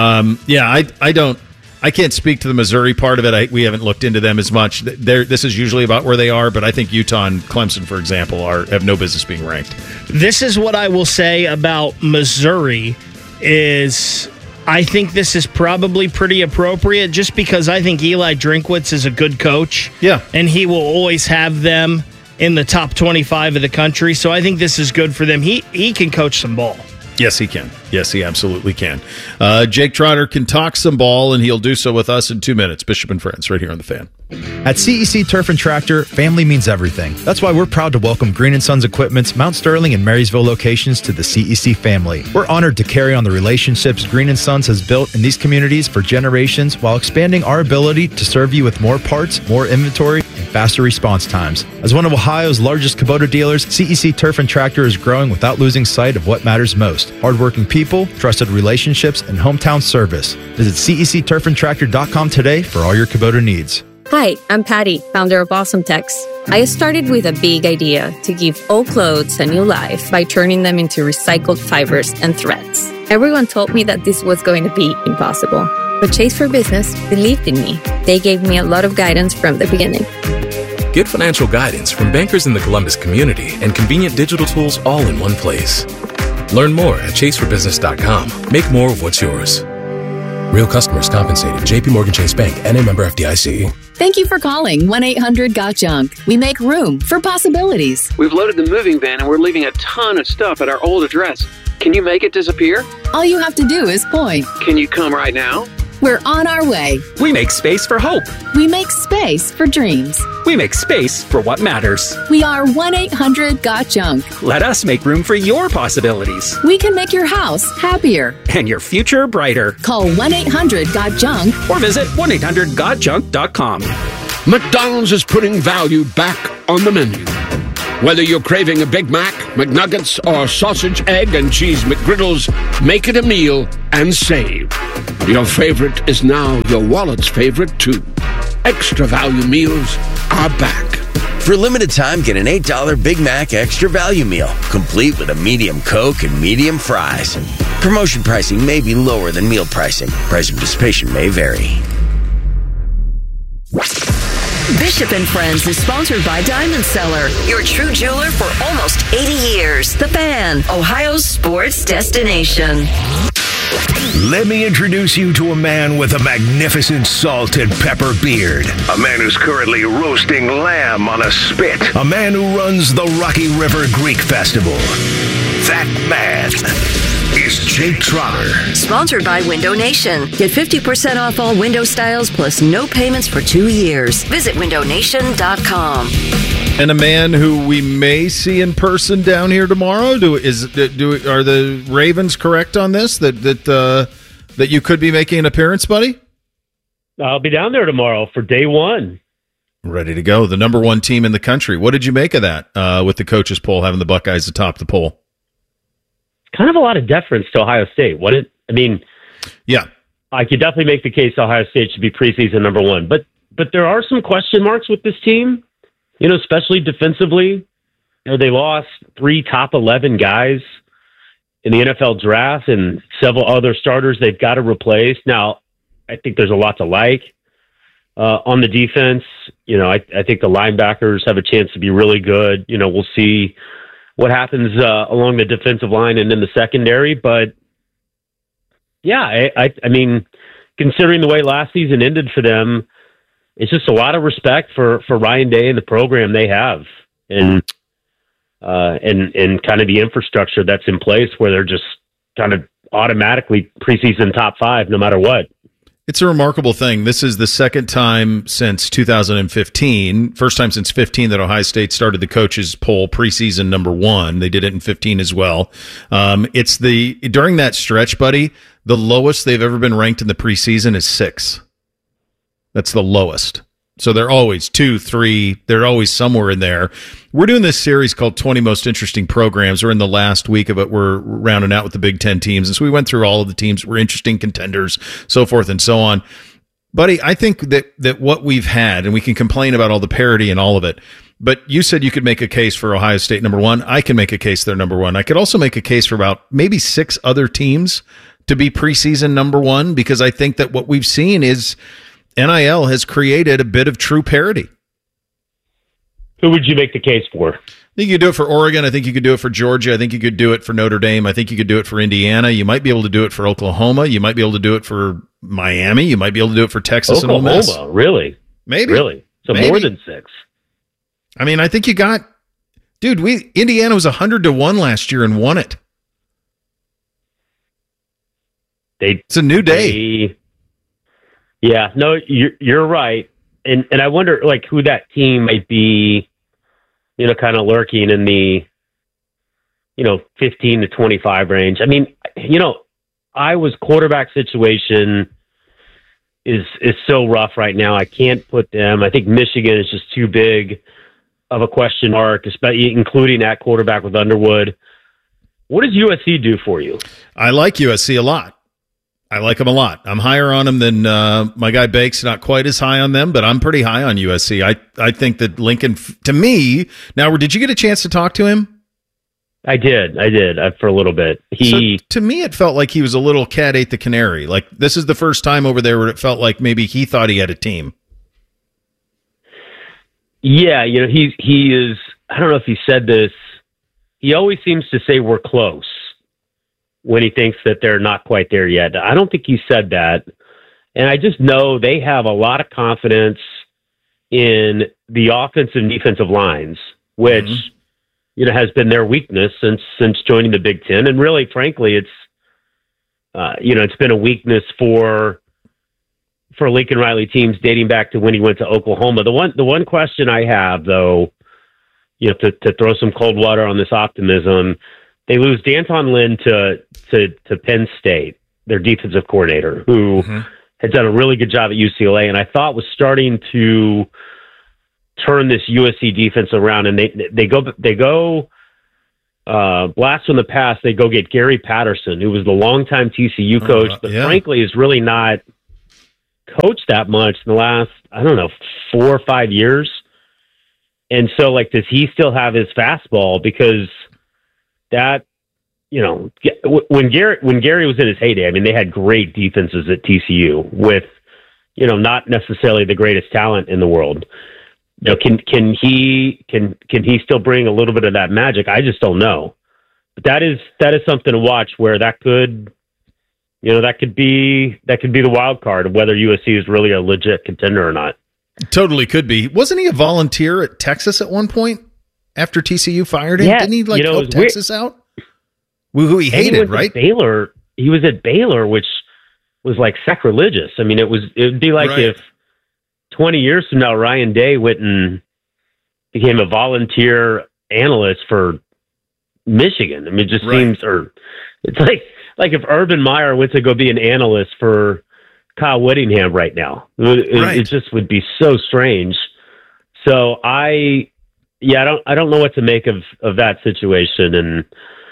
I can't speak to the Missouri part of it. We haven't looked into them as much. This is usually about where they are, but I think Utah and Clemson, for example, have no business being ranked. This is what I will say about Missouri is I think this is probably pretty appropriate just because I think Eli Drinkwitz is a good coach. Yeah. And he will always have them in the top 25 of the country. So I think this is good for them. He can coach some ball. Yes, he can. Yes, he absolutely can. Jake Trotter can talk some ball, and he'll do so with us in 2 minutes. Bishop and Friends, right here on The Fan. At CEC Turf and Tractor, family means everything. That's why we're proud to welcome Green & Sons Equipment's Mount Sterling and Marysville locations to the CEC family. We're honored to carry on the relationships Green & Sons has built in these communities for generations while expanding our ability to serve you with more parts, more inventory, and faster response times. As one of Ohio's largest Kubota dealers, CEC Turf and Tractor is growing without losing sight of what matters most. Hardworking people, trusted relationships, and hometown service. Visit CECTurfandTractor.com today for all your Kubota needs. Hi, I'm Patty, founder of Awesome Tex. I started with a big idea to give old clothes a new life by turning them into recycled fibers and threads. Everyone told me that this was going to be impossible, but Chase for Business believed in me. They gave me a lot of guidance from the beginning. Get financial guidance from bankers in the Columbus community and convenient digital tools all in one place. Learn more at chaseforbusiness.com. Make more of what's yours. Real customers compensated. JPMorgan Chase Bank, N.A. member FDIC. Thank you for calling 1-800-GOT-JUNK. We make room for possibilities. We've loaded the moving van and we're leaving a ton of stuff at our old address. Can you make it disappear? All you have to do is point. Can you come right now? We're on our way. We make space for hope. We make space for dreams. We make space for what matters. We are 1-800-GOT-JUNK. Let us make room for your possibilities. We can make your house happier. And your future brighter. Call 1-800-GOT-JUNK. Or visit 1-800-GOT-JUNK.com. McDonald's is putting value back on the menu. Whether you're craving a Big Mac, McNuggets, or sausage, egg, and cheese McGriddles, make it a meal and save. Your favorite is now your wallet's favorite, too. Extra value meals are back. For a limited time, get an $8 Big Mac Extra Value Meal, complete with a medium Coke and medium fries. Promotion pricing may be lower than meal pricing. Price of participation may vary. Bishop & Friends is sponsored by Diamond Seller, your true jeweler for almost 80 years. The Fan, Ohio's sports destination. Let me introduce you to a man with a magnificent salt and pepper beard. A man who's currently roasting lamb on a spit. A man who runs the Rocky River Greek Festival. That man is Jake Trotter. Sponsored by Window Nation. Get 50% off all window styles plus no payments for 2 years. Visit windownation.com. And a man who we may see in person down here tomorrow. Are the Ravens correct on this? That you could be making an appearance, buddy? I'll be down there tomorrow for day one. Ready to go. The number one team in the country. What did you make of that with the coaches poll, having the Buckeyes atop the poll? Kind of a lot of deference to Ohio State, wasn't it? I mean, yeah, I could definitely make the case Ohio State should be preseason number one, but there are some question marks with this team, especially defensively. They lost 3 top 11 guys in the NFL draft and several other starters they've got to replace. Now, I think there's a lot to like on the defense. I think the linebackers have a chance to be really good. We'll see what happens along the defensive line and in the secondary. But, yeah, I mean, considering the way last season ended for them, it's just a lot of respect for Ryan Day and the program they have and kind of the infrastructure that's in place where they're just kind of automatically preseason top 5 no matter what. It's a remarkable thing. This is the second time since 2015, first time since 15 that Ohio State started the coaches poll preseason number 1. They did it in 15 as well. It's during that stretch, buddy, the lowest they've ever been ranked in the preseason is 6. That's the lowest. So they're always 2, 3. They're always somewhere in there. We're doing this series called 20 Most Interesting Programs. We're in the last week of it. We're rounding out with the Big Ten teams. And so we went through all of the teams. We're interesting contenders, so forth and so on. Buddy, I think that what we've had, and we can complain about all the parity and all of it, but you said you could make a case for Ohio State number 1. I can make a case they're number 1. I could also make a case for about maybe 6 other teams to be preseason number 1, because I think that what we've seen is NIL has created a bit of true parity. Who would you make the case for? I think you could do it for Oregon. I think you could do it for Georgia. I think you could do it for Notre Dame. I think you could do it for Indiana. You might be able to do it for Oklahoma. You might be able to do it for Miami. You might be able to do it for Texas and Ole Miss. Oklahoma, really? Maybe. Really? So Maybe. More than 6. I mean, I think you got... Dude, Indiana was 100-1 last year and won it. It's a new day. Yeah, no, you're right. And I wonder, who that team might be, kind of lurking in the, 15 to 25 range. I mean, Iowa's quarterback situation is so rough right now. I can't put them. I think Michigan is just too big of a question mark, especially including at quarterback with Underwood. What does USC do for you? I like USC a lot. I like them a lot. I'm higher on them than my guy Bake's. Not quite as high on them, but I'm pretty high on USC. I think that Lincoln, to me, now, did you get a chance to talk to him? I did for a little bit. So to me, it felt like he was a little cat ate the canary. Like, this is the first time over there where it felt like maybe he thought he had a team. Yeah, he is, I don't know if he said this, he always seems to say we're close when he thinks that they're not quite there yet. I don't think he said that. And I just know they have a lot of confidence in the offensive and defensive lines, which, has been their weakness since joining the Big Ten. And really, frankly, it's, it's been a weakness for for Lincoln Riley teams dating back to when he went to Oklahoma. The one question I have, though, to throw some cold water on this optimism, they lose D'Anton Lynn to Penn State, their defensive coordinator, who had done a really good job at UCLA, and I thought was starting to turn this USC defense around. And they go blast from the past. They go get Gary Patterson, who was the longtime TCU coach, but frankly is really not coached that much in the last, 4 or 5 years. And so, does he still have his fastball? Because that, when Gary was in his heyday, I mean, they had great defenses at TCU with, not necessarily the greatest talent in the world. Can he still bring a little bit of that magic? I just don't know. But that is something to watch, where that could be the wild card of whether USC is really a legit contender or not. Totally could be. Wasn't he a volunteer at Texas at one point after TCU fired him? Yeah, didn't he help Texas out? Who he hated, right? Baylor. He was at Baylor, which was sacrilegious. I mean, it would be like if 20 years from now Ryan Day went and became a volunteer analyst for Michigan. I mean, it just seems, or it's like if Urban Meyer went to go be an analyst for Kyle Whittingham right now. It just would be so strange. So I don't know what to make of that situation, and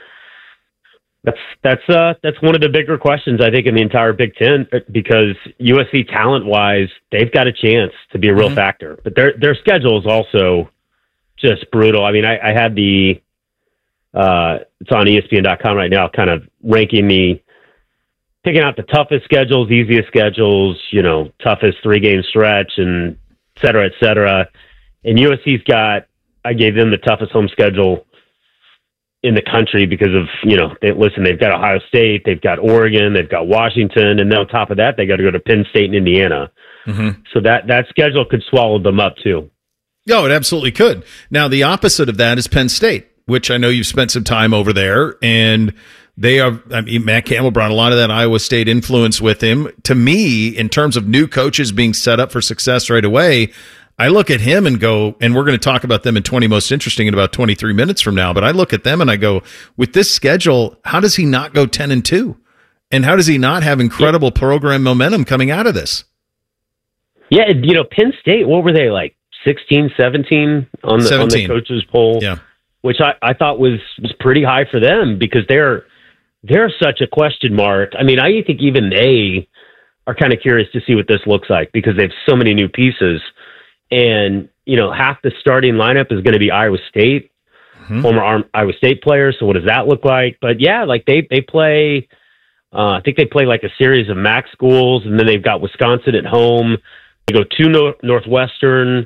that's one of the bigger questions I think in the entire Big Ten, because USC talent wise, they've got a chance to be a real factor, but their schedule is also just brutal. I mean, I had it's on ESPN.com right now, kind of picking out the toughest schedules, easiest schedules, toughest 3-game stretch, and et cetera, et cetera. And USC's I gave them the toughest home schedule in the country because of, they've got Ohio State, they've got Oregon, they've got Washington, and then on top of that, they got to go to Penn State and Indiana. So that schedule could swallow them up too. Oh, it absolutely could. Now, the opposite of that is Penn State, which I know you've spent some time over there, and Matt Campbell brought a lot of that Iowa State influence with him. To me, in terms of new coaches being set up for success right away, I look at him and go, and we're going to talk about them in 20 Most Interesting in about 23 minutes from now, but I look at them and I go, with this schedule, how does he not go 10-2? And how does he not have incredible program momentum coming out of this? Yeah, Penn State, what were they, 16, 17 on the coaches poll? Yeah. Which I thought was pretty high for them, because they're such a question mark. I mean, I think even they are kind of curious to see what this looks like, because they have so many new pieces. And, half the starting lineup is going to be Iowa State, former Iowa State players. So what does that look like? But yeah, they play, I think they play a series of MAC schools, and then they've got Wisconsin at home. They go to Northwestern.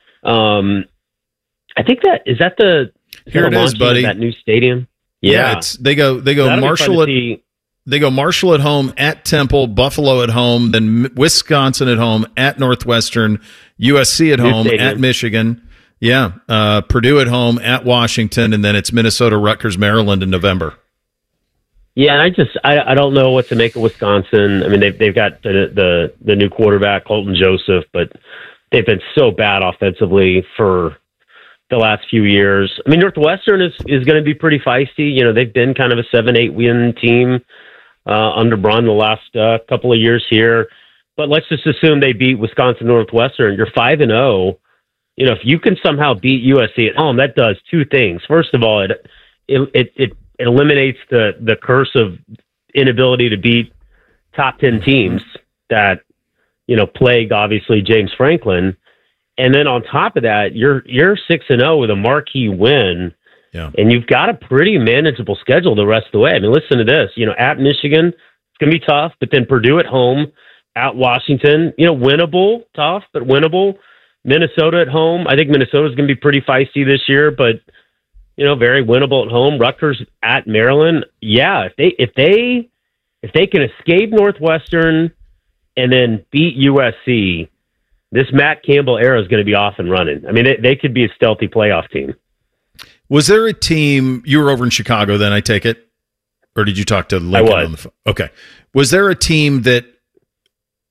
I think is the here it is, buddy. That new stadium. Yeah, they go Marshall at home, at Temple, Buffalo at home, then Wisconsin at home, at Northwestern, USC at home, at Michigan. Yeah, Purdue at home, at Washington, and then it's Minnesota, Rutgers, Maryland in November. Yeah, and I don't know what to make of Wisconsin. I mean, they've got the new quarterback Colton Joseph, but they've been so bad offensively for the last few years. I mean, Northwestern is going to be pretty feisty. They've been kind of a 7-8 win team under Braun the last couple of years here. But let's just assume they beat Wisconsin Northwestern. You're 5-0. If you can somehow beat USC at home, that does two things. First of all, it eliminates the curse of inability to beat top 10 teams that plagued obviously James Franklin. And then on top of that, you're 6-0 with a marquee win. Yeah. And you've got a pretty manageable schedule the rest of the way. I mean, listen to this. At Michigan, it's going to be tough, but then Purdue at home, at Washington, winnable, tough, but winnable. Minnesota at home. I think Minnesota's going to be pretty feisty this year, but very winnable at home. Rutgers at Maryland. Yeah, if they can escape Northwestern and then beat USC, this Matt Campbell era is going to be off and running. I mean, they could be a stealthy playoff team. Was there a team, you were over in Chicago then, I take it? Or did you talk to Lincoln on the phone? Okay. Was there a team that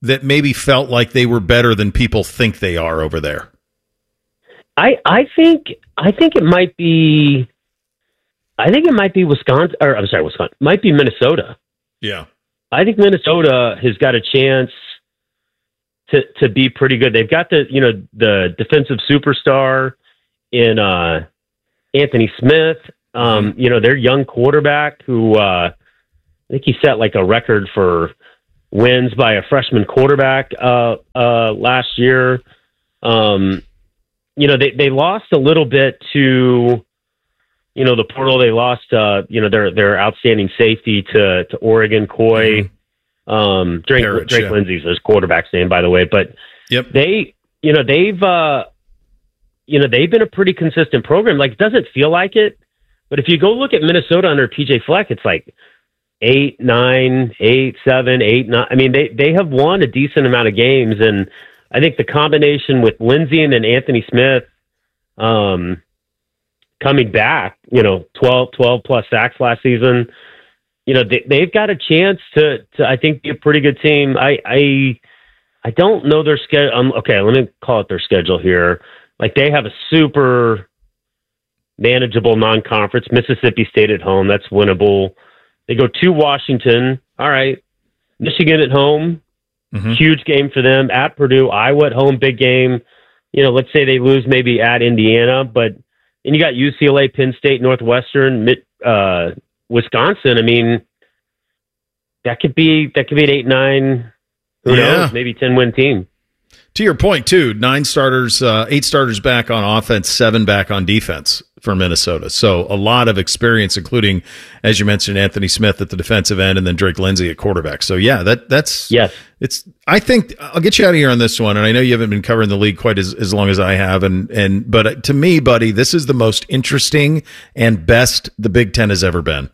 that maybe felt like they were better than people think they are over there? I think it might be. I think it might be Wisconsin. Or I'm sorry, Wisconsin. Might be Minnesota. Yeah. I think Minnesota has got a chance to be pretty good. They've got the defensive superstar in Anthony Smith. Their young quarterback who I think he set like a record for wins by a freshman quarterback last year. They lost a little bit to the portal. They lost their outstanding safety to Oregon, Coy. Drake Lindsey's his quarterback's name, by the way. But yep, they've been a pretty consistent program. Like, it doesn't feel like it, but if you go look at Minnesota under PJ Fleck, it's like 8, 9, 8, 7, 8, 9. I mean, they have won a decent amount of games, and I think the combination with Lindsey and Anthony Smith coming back, 12 plus sacks last season, they've got a chance to I think, be a pretty good team. I don't know their schedule. Okay, let me call it their schedule here. Like, they have a super manageable non-conference. Mississippi State at home, that's winnable. They go to Washington. All right. Michigan at home. Huge game for them. At Purdue. Iowa at home, big game. Let's say they lose maybe at Indiana, but and you got UCLA, Penn State, Northwestern, Wisconsin. I mean, that could be an 8-9, who knows, maybe 10-win team. To your point, too, 8 starters back on offense, 7 back on defense for Minnesota. So a lot of experience, including, as you mentioned, Anthony Smith at the defensive end and then Drake Lindsey at quarterback. So, yeah, that's yes. I think I'll get you out of here on this one, and I know you haven't been covering the league quite as long as I have, but to me, buddy, this is the most interesting and best the Big Ten has ever been.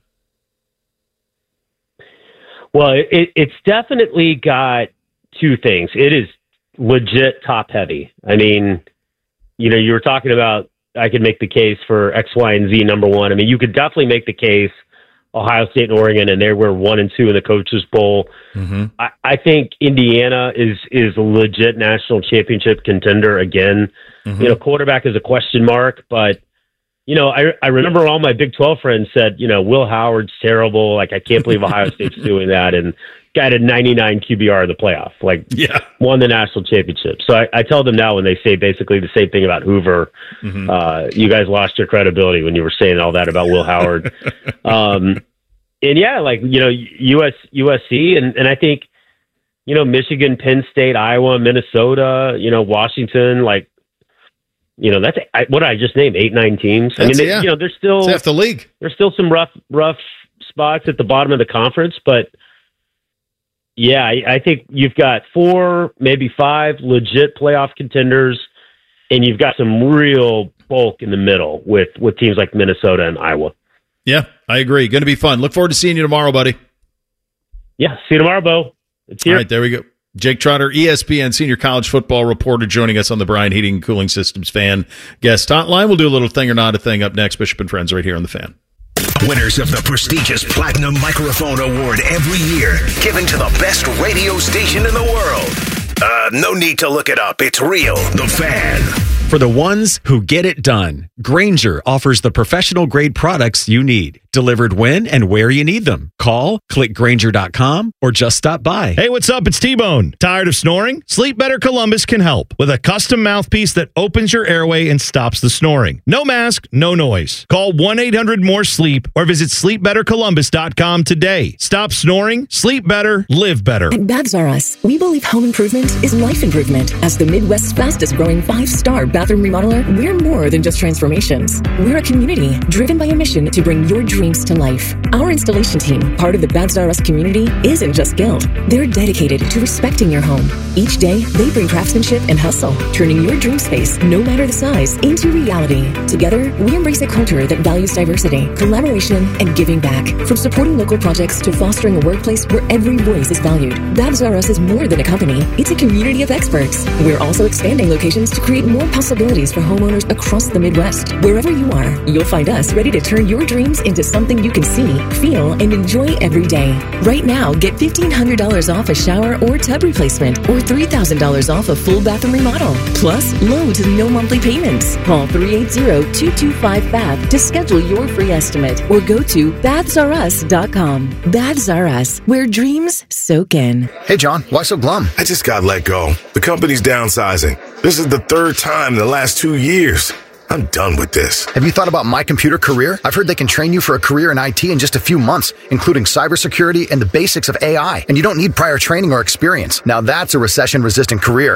Well, it's definitely got two things. It is legit top heavy. I mean, you were talking about I could make the case for X, Y, and Z number one. I mean, you could definitely make the case Ohio State and Oregon, and they were 1 and 2 in the Coaches Bowl. I think Indiana is a legit national championship contender again. Quarterback is a question mark, but I remember all my Big 12 friends said, Will Howard's terrible. Like, I can't believe Ohio State's doing that. And guy had a 99 QBR in the playoff, won the national championship. So I tell them now when they say basically the same thing about Hoover, you guys lost your credibility when you were saying all that about Will Howard. And yeah, USC and I think, Michigan, Penn State, Iowa, Minnesota, Washington, that's what I just named, 8-9 teams. I mean, there's still half the league. There's still some rough spots at the bottom of the conference, but yeah, I think you've got 4, maybe 5 legit playoff contenders, and you've got some real bulk in the middle with teams like Minnesota and Iowa. Yeah, I agree. Going to be fun. Look forward to seeing you tomorrow, buddy. Yeah, see you tomorrow, Bo. It's here. All right, there we go. Jake Trotter, ESPN senior college football reporter, joining us on the Bryan Heating and Cooling Systems Fan Guest Hotline. We'll do a little thing or not a thing up next. Bishop and Friends right here on the Fan. Winners of the prestigious Platinum Microphone Award every year, given to the best radio station in the world. No need to look it up. It's real. The Fan. For the ones who get it done, Grainger offers the professional-grade products you need, delivered when and where you need them. Call, click Grainger.com, or just stop by. Hey, what's up? It's T-Bone. Tired of snoring? Sleep Better Columbus can help with a custom mouthpiece that opens your airway and stops the snoring. No mask, no noise. Call 1-800-MORE-SLEEP or visit sleepbettercolumbus.com today. Stop snoring, sleep better, live better. At Babs R Us, we believe home improvement is life improvement. As the Midwest's fastest-growing 5-star bathroom remodeler, we're more than just transformations. We're a community driven by a mission to bring your dreams to life. Our installation team, part of the Babs R Us community, isn't just skilled. They're dedicated to respecting your home. Each day, they bring craftsmanship and hustle, turning your dream space, no matter the size, into reality. Together, we embrace a culture that values diversity, collaboration, and giving back. From supporting local projects to fostering a workplace where every voice is valued, Babs R Us is more than a company. It's a community of experts. We're also expanding locations to create more possibilities for homeowners across the Midwest. Wherever you are, you'll find us ready to turn your dreams into something you can see feel, and enjoy every day. Right now, get $1,500 off a shower or tub replacement or $3,000 off a full bathroom remodel. Plus, low to no monthly payments. Call 380-225-BATH to schedule your free estimate or go to bathsrus.com. Baths R Us, where dreams soak in. Hey, John, why so glum? I just got let go. The company's downsizing. This is the third time in the last 2 years. I'm done with this. Have you thought about My Computer Career? I've heard they can train you for a career in IT in just a few months, including cybersecurity and the basics of AI. And you don't need prior training or experience. Now that's a recession-resistant career.